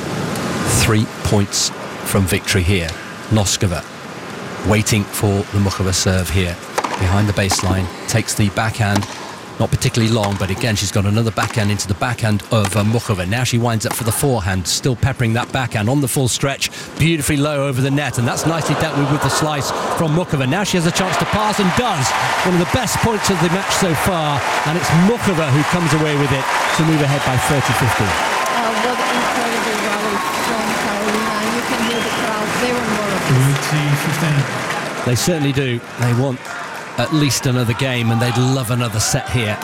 3 points from victory here. Noskova waiting for the Muchova serve here. Behind the baseline, takes the backhand. Not particularly long, but again, she's got another backhand into the backhand of Muchova. Now she winds up for the forehand, still peppering that backhand on the full stretch, beautifully low over the net, and that's nicely dealt with the slice from Muchova. Now she has a chance to pass, and does. One of the best points of the match so far, and it's Muchova who comes away with it to move ahead by 30-15. What an incredible rally from Karolina. You can hear the crowd. They want more of this. 30-15. They certainly do. They want at least another game, and they'd love another set here.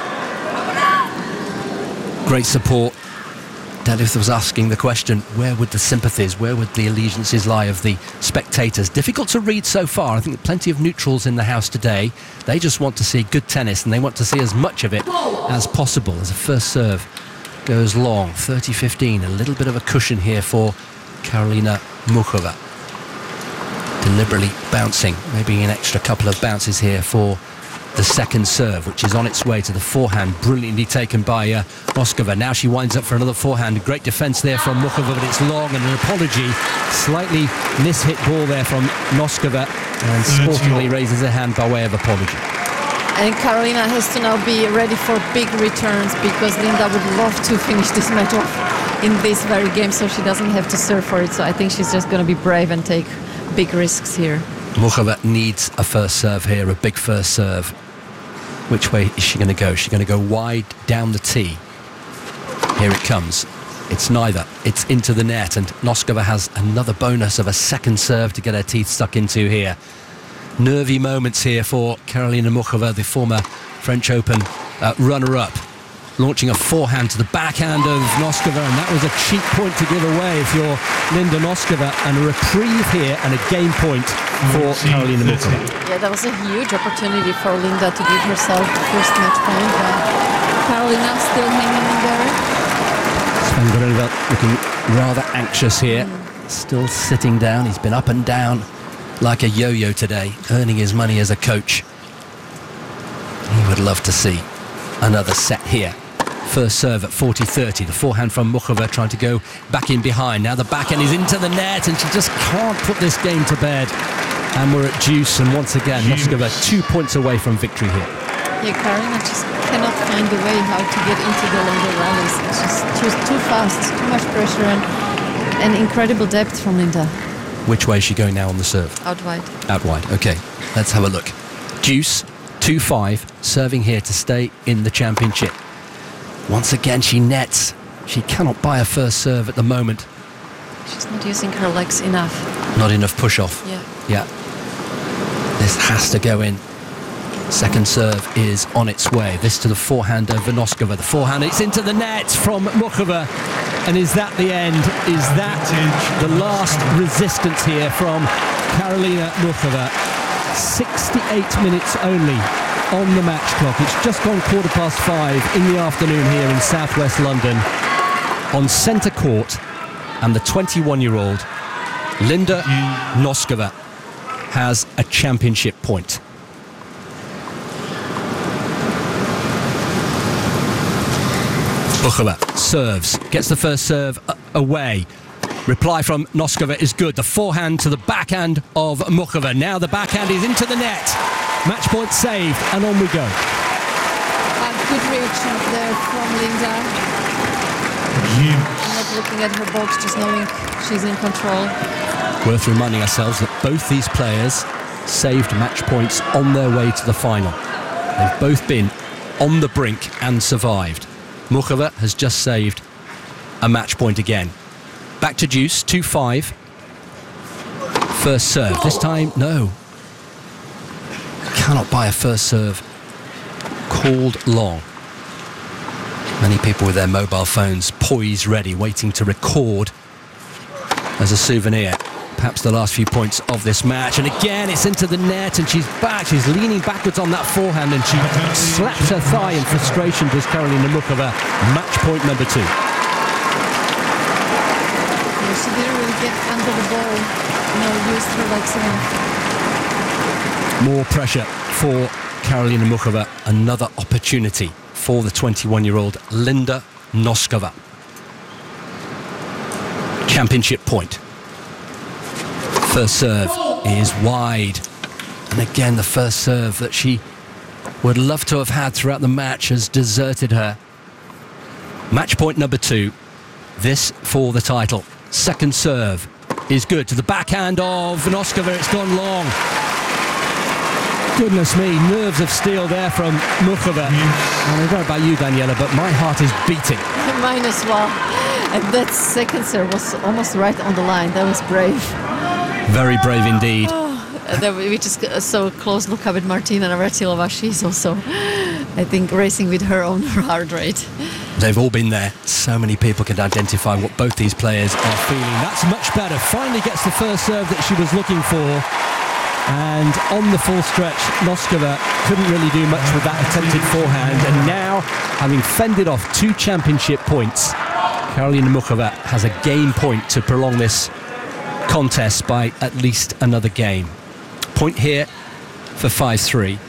Great support. Delith was asking the question, where would the sympathies, where would the allegiances lie of the spectators? Difficult to read so far. I think plenty of neutrals in the house today. They just want to see good tennis, and they want to see as much of it as possible. As a first serve goes long, 30-15, a little bit of a cushion here for Karolina Muchova. Deliberately bouncing, maybe an extra couple of bounces here for the second serve, which is on its way to the forehand, brilliantly taken by Noskova. Now she winds up for another forehand. Great defence there from Muchova, but it's long, and an apology. Slightly mishit ball there from Noskova, and sportingly raises her hand by way of apology. And Karolina has to now be ready for big returns, because Linda would love to finish this match off in this very game, so she doesn't have to serve for it. So I think she's just going to be brave and take big risks here. Muchova needs a first serve here, a big first serve. Which way is she going to go? She's going to go wide down the tee. Here it comes. It's neither. It's into the net, and Noskova has another bonus of a second serve to get her teeth stuck into here. Nervy moments here for Karolina Muchova, the former French Open runner-up. Launching a forehand to the backhand of Noskova, and that was a cheap point to give away if you're Linda Noskova, and a reprieve here and a game point for Karolina Muchova. Yeah, that was a huge opportunity for Linda to give herself the first match point. Karolina still hanging in there. Sven Groeneveldt looking rather anxious here, still sitting down. He's been up and down like a yo-yo today, earning his money as a coach. He would love to see another set here. First serve at 40-30. The forehand from Muchova trying to go back in behind. Now the backhand is into the net, and she just can't put this game to bed. And we're at deuce, and once again, Noskova 2 points away from victory here. Yeah, Karolina just cannot find a way how to get into the longer rallies. It's just too fast, too much pressure, and incredible depth from Linda. Which way is she going now on the serve? Out wide. Out wide, okay. Let's have a look. Deuce, 2-5, serving here to stay in the championship. Once again, she nets. She cannot buy a first serve at the moment. She's not using her legs enough. Not enough push-off. Yeah. This has to go in. Second serve is on its way. This to the forehand of Noskova. The forehand, it's into the net from Muchova. And is that the end? Is that the last resistance here from Karolina Muchova? 68 minutes only on the match clock. It's just gone 5:15 in the afternoon here in southwest London on centre court, and the 21-year-old Linda Noskova has a championship point. Muchova serves, gets the first serve away. Reply from Noskova is good. The forehand to the backhand of Muchova. Now the backhand is into the net. Match point saved, and on we go. A good reaction there from Linda. Not looking at her box, just knowing she's in control. Worth reminding ourselves that both these players saved match points on their way to the final. They've both been on the brink and survived. Muchova has just saved a match point again. Back to deuce, 2-5. First serve. This time, no. Cannot buy a first serve. Called long. Many people with their mobile phones poised ready, waiting to record as a souvenir perhaps the last few points of this match. And again, it's into the net, and she's back. She's leaning backwards on that forehand, and she slaps her thigh in frustration, does Karolina Muchova. Match point number 2. She didn't really get under the ball. Used her legs enough. More pressure for Karolina Muchova. Another opportunity for the 21-year-old Linda Noskova. Championship point. First serve is wide. And again, the first serve that she would love to have had throughout the match has deserted her. Match point number 2. This for the title. Second serve is good to the backhand of Noskova. It's gone long. Goodness me, nerves of steel there from Muchova. I don't know about you, Daniela, but my heart is beating. Mine as well. And that second serve was almost right on the line. That was brave. Very brave indeed. We just so close look up at Martina Navratilova. She's also, I think, racing with her own heart rate. They've all been there. So many people can identify what both these players are feeling. That's much better. Finally gets the first serve that she was looking for. And on the full stretch, Noskova couldn't really do much with that attempted forehand. And now, having fended off 2 championship points, Karolina Muchova has a game point to prolong this contest by at least another game. Point here for 5-3.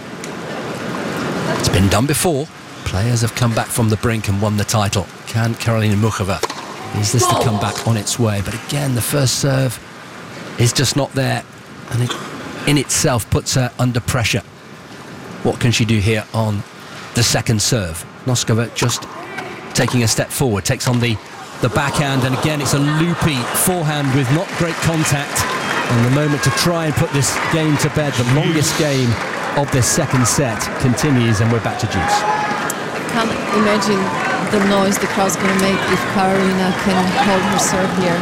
It's been done before. Players have come back from the brink and won the title. Can Karolina Muchova? Is this the comeback on its way? But again, the first serve is just not there, and it in itself puts her under pressure. What can she do here on the second serve? Noskova just taking a step forward, takes on the backhand, and again it's a loopy forehand with not great contact. And the moment to try and put this game to bed, the longest game of this second set, continues, and we're back to deuce. I can't imagine the noise the crowd's going to make if Karolina can hold her serve here.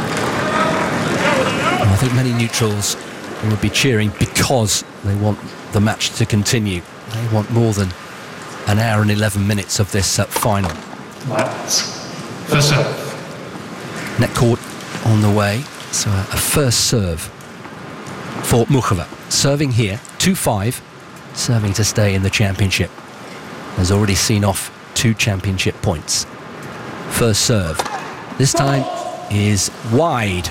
I think many neutrals will be cheering because they want the match to continue. They want more than an hour and 11 minutes of this final. First serve. Net court on the way, so a first serve for Muchova. Serving here, 2-5, serving to stay in the championship. Has already seen off 2 championship points. First serve, this time is wide.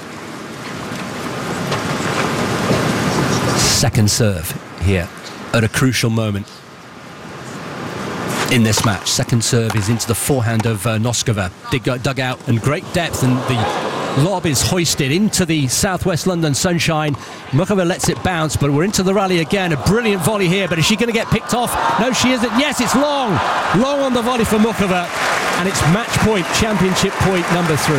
Second serve here at a crucial moment in this match. Second serve is into the forehand of Noskova. Dug out and great depth, and the lob is hoisted into the southwest London sunshine. Muchova lets it bounce, but we're into the rally again. A brilliant volley here, but is she going to get picked off? No, she isn't. Yes, it's long on the volley for Muchova, and it's match point, championship point number 3.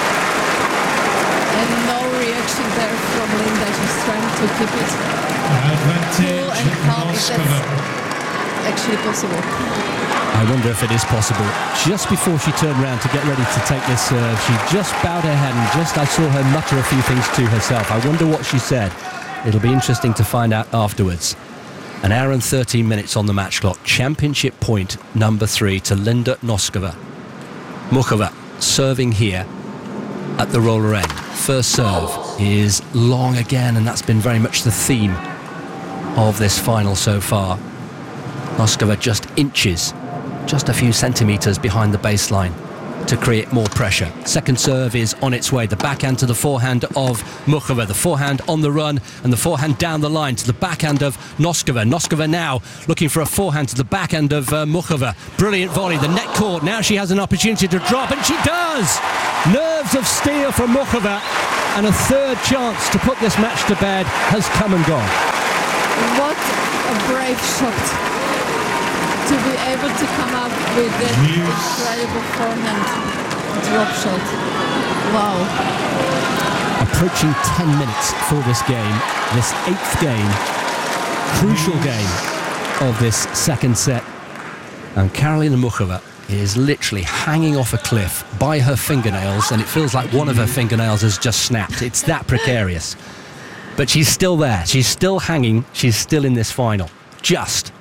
And no reaction there from Linda. She's trying to keep it cool and calm, if that's actually possible. I wonder if it is possible. Just before she turned around to get ready to take this serve, she just bowed her head, and I saw her mutter a few things to herself. I wonder what she said. It'll be interesting to find out afterwards. An hour and 13 minutes on the match clock. Championship point number 3 to Linda Noskova. Muchova serving here at the roller end. First serve is long again, and that's been very much the theme of this final so far. Noskova just inches, just a few centimetres behind the baseline to create more pressure. Second serve is on its way. The backhand to the forehand of Muchova. The forehand on the run and the forehand down the line to the backhand of Noskova. Noskova now looking for a forehand to the backhand of Muchova. Brilliant volley. The net caught. Now she has an opportunity to drop, and she does! Nerves of steel from Muchova, and a third chance to put this match to bed has come and gone. What a brave shot to be able to come up with that incredible forehand drop shot. Wow. Approaching 10 minutes for this game, this 8th game, crucial game of this second set. And Karolina Muchova is literally hanging off a cliff by her fingernails, and it feels like one of her fingernails has just snapped. It's that precarious. But she's still there. She's still hanging. She's still in this final. Just.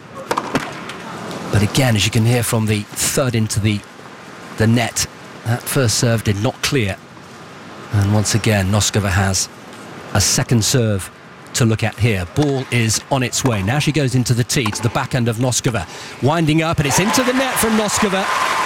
But again, as you can hear from the thud into the net, that first serve did not clear. And once again, Noskova has a second serve to look at here. Ball is on its way. Now she goes into the tee to the backhand of Noskova. Winding up, and it's into the net from Noskova.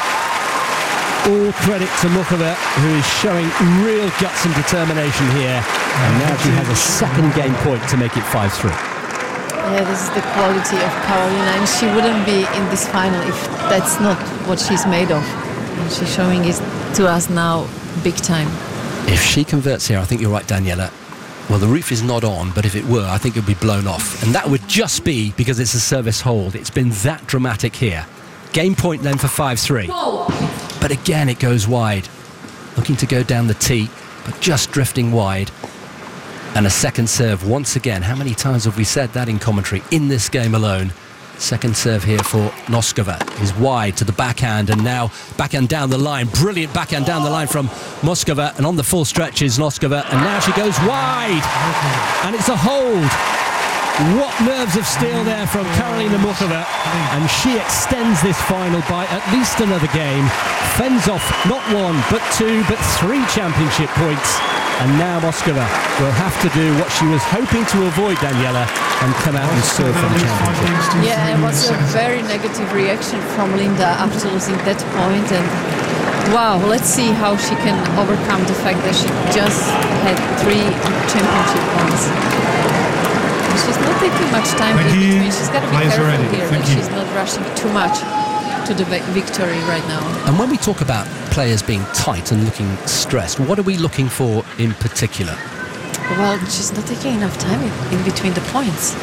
All credit to Muchova, who is showing real guts and determination here. And now she has a second game point to make it 5-3. Yeah, this is the quality of Karolina, and she wouldn't be in this final if that's not what she's made of. And she's showing it to us now big time. If she converts here, I think you're right, Daniela. Well, the roof is not on, but if it were, I think it would be blown off. And that would just be because it's a service hold. It's been that dramatic here. Game point then for 5-3. But again, it goes wide. Looking to go down the tee, but just drifting wide. And a second serve once again. How many times have we said that in commentary in this game alone? Second serve here for Noskova is wide to the backhand, and now backhand down the line. Brilliant backhand down the line from Moskova, and on the full stretch is Noskova, and now she goes wide, and it's a hold. What nerves of steel there from Karolina Muchova, and she extends this final by at least another game, fends off not one but two but three championship points. And now Moskova will have to do what she was hoping to avoid, Daniela, and come out and serve for the championship. Yeah, it was a very negative reaction from Linda after losing that point. And wow, let's see how she can overcome the fact that she just had 3 championship points. And she's not taking much time in between. She's got to be careful here that she's not rushing too much to the victory right now. And when we talk about players being tight and looking stressed, what are we looking for in particular? Well, she's not taking enough time in between the points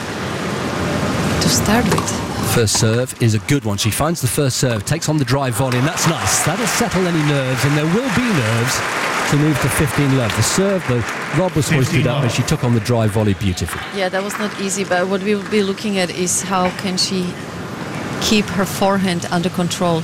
to start with. First serve is a good one. She finds the first serve, takes on the drive volley, and that's nice. That'll settle any nerves, and there will be nerves to move to 15 love. The serve, the lob was hoisted up, and she took on the drive volley beautifully. Yeah, that was not easy, but what we will be looking at is how can she keep her forehand under control.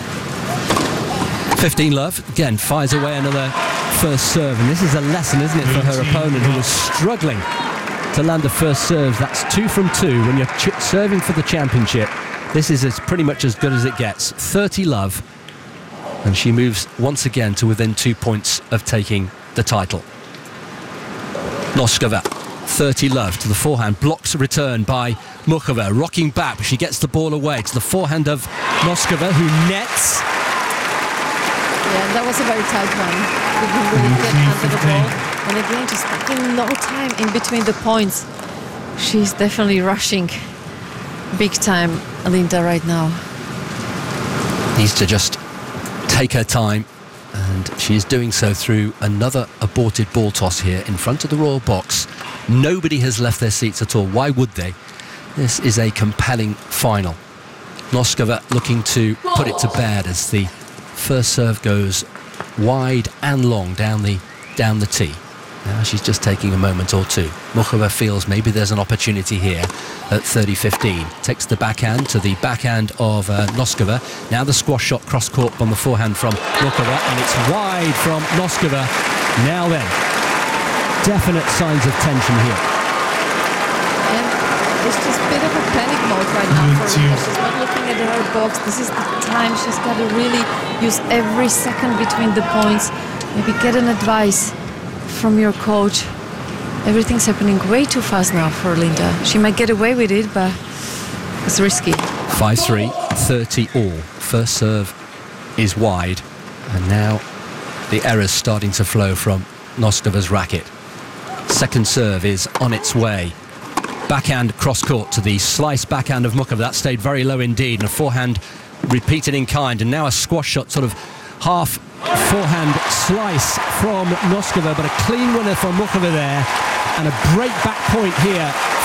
15 love, again, fires away another first serve, and this is a lesson, isn't it, for her opponent, who was struggling to land the first serves. That's 2 from 2 when you're serving for the championship. This is pretty much as good as it gets. 30 love, and she moves once again to within 2 points of taking the title. Noskova, 30 love to the forehand, blocks a return by Muchova, rocking back, but she gets the ball away to the forehand of Noskova, who nets. Yeah, that was a very tight one. Didn't really get under the ball. And again, just taking no time in between the points. She's definitely rushing big time, Linda, right now. Needs to just take her time, and she is doing so through another aborted ball toss here in front of the Royal Box. Nobody has left their seats at all. Why would they? This is a compelling final. Noskova looking to put it to bed as the first serve goes wide and long down the tee. Now she's just taking a moment or two. Muchova feels maybe there's an opportunity here at 30-15. Takes the backhand to the backhand of Noskova. Now the squash shot cross court on the forehand from Muchova, and it's wide from Noskova. Now then, definite signs of tension here. And it's just a bit of a panic mode right now for Linda. She's not looking at her box. This is the time she's got to really use every second between the points. Maybe get an advice from your coach Everything's happening way too fast now for Linda. She might get away with it, but it's risky. 5-3, 30 all. First serve is wide, and now the errors starting to flow from Noskova's racket. Second serve is on its way. Backhand cross-court to the slice backhand of Muchova. That stayed very low indeed, and a forehand repeated in kind, and now a squash shot, sort of half forehand slice from Noskova, but a clean winner for Muchova there, and a break back point here